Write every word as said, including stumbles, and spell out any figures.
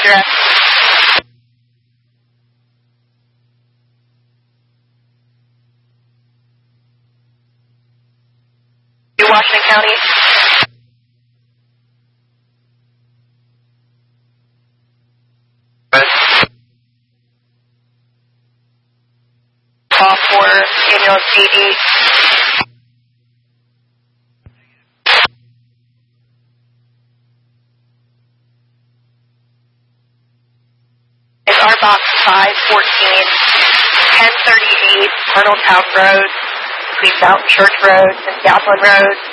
address. Washington County. Call for ambulance eighty. Is our box five fourteen, ten thirty-eight Arnold Town Road, between Mountain Church Road and Gatlin Road.